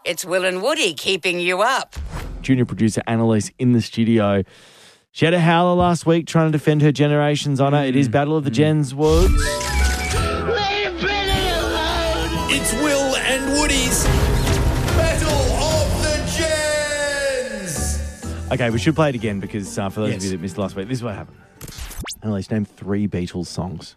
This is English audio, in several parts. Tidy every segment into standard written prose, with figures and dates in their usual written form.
It's Will and Woody keeping you up. Junior producer Annalise in the studio. She had a howler last week trying to defend her generation's honour. It is Battle of the Gens Woods. It's Will and Woody's Battle of the Gens. Okay, we should play it again because for those of you that missed last week, this is what happened. Annalise, name 3 Beatles songs.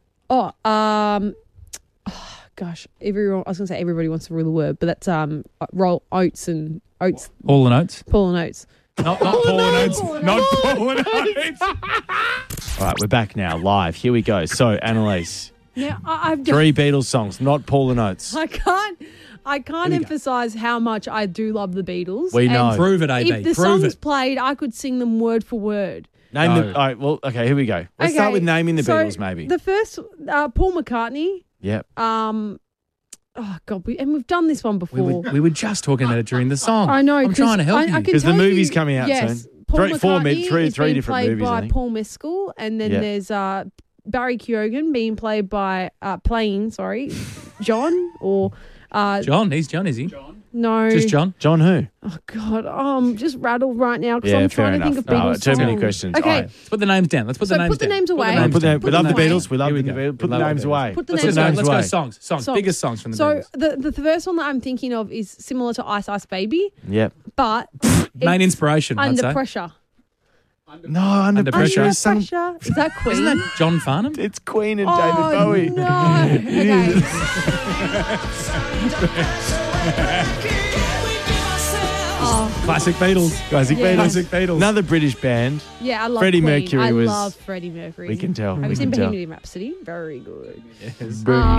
Gosh, everyone. I was going to say everybody wants to rule the word, but that's Roll Oates and Oates. Paul and Oates. Paul and Oates. Not Paul and Oates. Not Paul and Oates. All right, we're back now, live. Here we go. So, Annalise, Now I've 3 Beatles songs, not Paul and Oates. I can't emphasize how much I do love the Beatles. We know. And Prove it, AB. if the Prove songs it. played, I could sing them word for word. Name No. them. All right, well, okay, here we go. Let's start with naming the so Beatles, maybe. The first, Paul McCartney. Yep. Oh God, we've done this one before. We were just talking about it during the song. I know. I'm trying to help you. Because the movie's coming out yes, soon. Paul 3, 4, McCartney three is being different played movies, I by think. Paul Mescal, and then Yeah. there's Barry Keoghan being played by John or John, he's John, is he? no, Just John? John who? Oh God, I'm just rattled right now because Yeah, I'm fair trying to enough. think of Beatles Too many songs. questions. Okay, All right. Let's put the names down. Let's put So the names put the down. names away. names Put down. them- we love the away. Beatles. We love Here we the go. Beatles. Put We the love names the away. Put the Let's names go, away. let's go away. songs. Songs. Biggest songs from the So Beatles. the first one that I'm thinking of is similar to Ice Ice Baby, Yep. but Main it's inspiration, I'd Under say. Pressure. No, Under Under Pressure. Pressure. is Under some- Pressure. Is that Queen? Isn't that John Farnham? It's Queen and Oh, David Bowie. No. Okay. Oh, Classic Beatles. Classic Yeah. Beatles. Classic Beatles. Another British band. yeah, I love Freddie Queen. Mercury I was- love Freddie Mercury. We can tell. Have we you seen can tell. Bohemian Rhapsody? Very good. Yes. Boom.